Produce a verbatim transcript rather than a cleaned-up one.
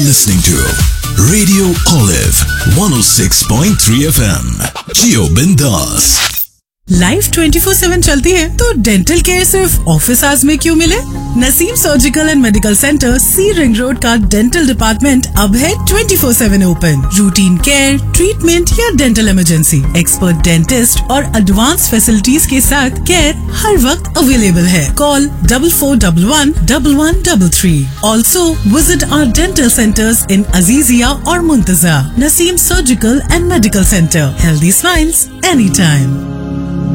listening to Radio Olive one oh six point three F M. Jio Bindas. Life twenty four seven चलती है तो dental care सिर्फ office hours में क्यों मिले? Naseem surgical and medical centre, C ring road का dental department अब है twenty four seven open. Routine care, treatment या डेंटल इमरजेंसी, एक्सपर्ट डेंटिस्ट और एडवांस फैसिलिटीज के साथ केयर हर वक्त अवेलेबल है। Call double four double one double one double three. Also visit our dental centres इन अजीजिया और मुंतजा। Naseem surgical and medical centre, healthy smiles any time.